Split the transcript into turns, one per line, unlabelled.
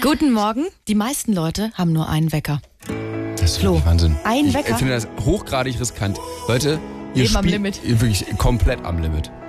Guten Morgen. Die meisten Leute haben nur einen Wecker.
Das ist
Flo,
wirklich Wahnsinn.
ein Wecker?
Ich finde das hochgradig riskant. Leute, ihr
Leben am
spielt
Limit.
wirklich komplett am Limit.